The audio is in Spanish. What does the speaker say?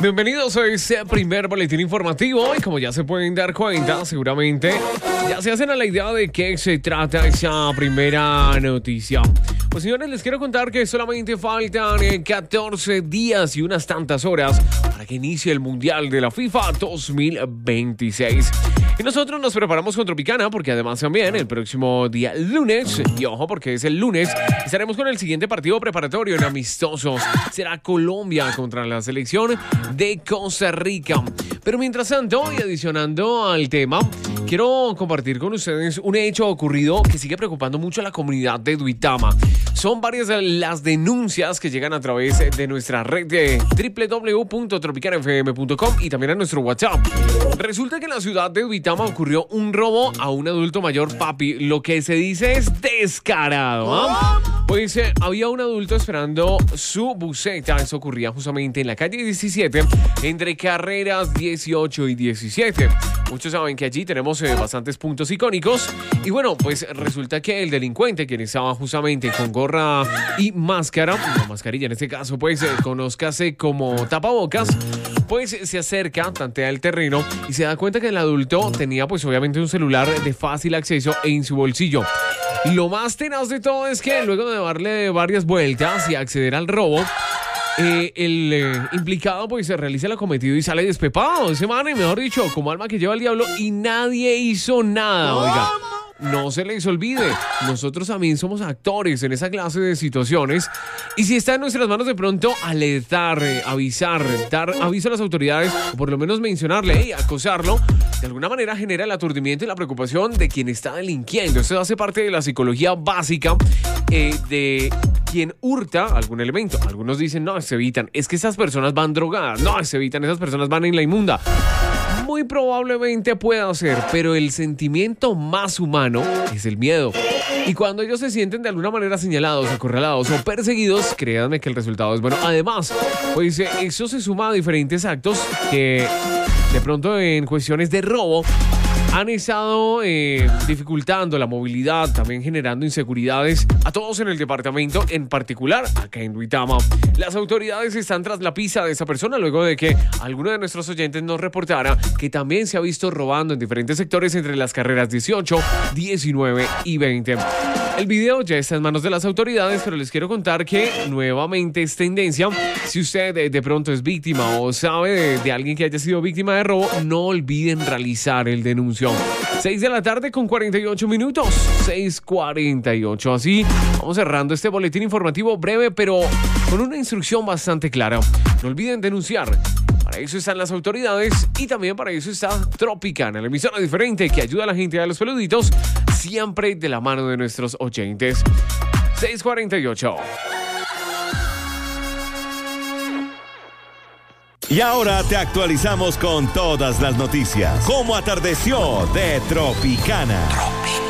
Bienvenidos a este primer boletín informativo y como ya se pueden dar cuenta, seguramente ya se hacen a la idea de qué se trata esa primera noticia. Pues señores, les quiero contar que solamente faltan 14 días y unas tantas horas para que inicie el Mundial de la FIFA 2026. Y nosotros nos preparamos con Tropicana porque además también el próximo día lunes, y ojo porque es el lunes, estaremos con el siguiente partido preparatorio en amistosos. Será Colombia contra la selección de Costa Rica. Pero mientras tanto, y adicionando al tema, quiero compartir con ustedes un hecho ocurrido que sigue preocupando mucho a la comunidad de Duitama. Son varias las denuncias que llegan a través de nuestra red de www.tropicanafm.com y también a nuestro WhatsApp. Resulta que en la ciudad de Duitama ocurrió un robo a un adulto mayor, papi. Lo que se dice es descarado, ¿eh? Pues había un adulto esperando su buseta. Eso ocurría justamente en la calle 17, entre carreras 18 y 17. Muchos saben que allí tenemos bastantes puntos icónicos. Y bueno, pues resulta que el delincuente, quien estaba justamente con gorra y máscara, una mascarilla en este caso, pues conózcase como tapabocas, pues se acerca, tantea el terreno y se da cuenta que el adulto tenía pues obviamente un celular de fácil acceso en su bolsillo. Lo más tenaz de todo es que luego de darle varias vueltas y acceder al robo, el implicado pues se realiza el acometido y sale despepado. Ese man, mejor dicho, como alma que lleva el diablo, y nadie hizo nada, oiga. No se les olvide, nosotros también somos actores en esa clase de situaciones. Y si está en nuestras manos de pronto alertar, avisar, dar aviso a las autoridades, o por lo menos mencionarle y acosarlo, de alguna manera genera el aturdimiento y la preocupación de quien está delinquiendo. Esto hace parte de la psicología básica de quien hurta algún elemento. Algunos dicen, no, se evitan, es que esas personas van drogadas, no, se evitan, esas personas van en la inmunda. Muy probablemente pueda ser, pero el sentimiento más humano es el miedo. Y cuando ellos se sienten de alguna manera señalados, acorralados o perseguidos, créanme que el resultado es bueno. Además, pues eso se suma a diferentes actos que de pronto en cuestiones de robo han estado dificultando la movilidad, también generando inseguridades a todos en el departamento, en particular acá en Duitama. Las autoridades están tras la pista de esa persona luego de que alguno de nuestros oyentes nos reportara que también se ha visto robando en diferentes sectores entre las carreras 18, 19 y 20. El video ya está en manos de las autoridades, pero les quiero contar que nuevamente es tendencia. Si usted de pronto es víctima o sabe de alguien que haya sido víctima de robo, no olviden realizar el denuncio. 6 de la tarde con 48 minutos. 6:48. Así vamos cerrando este boletín informativo breve, pero con una instrucción bastante clara. No olviden denunciar. Para eso están las autoridades y también para eso está Tropicana, la emisora diferente que ayuda a la gente a los peluditos, siempre de la mano de nuestros oyentes. 6:48. Y ahora te actualizamos con todas las noticias. ¿Cómo atardeció de Tropicana?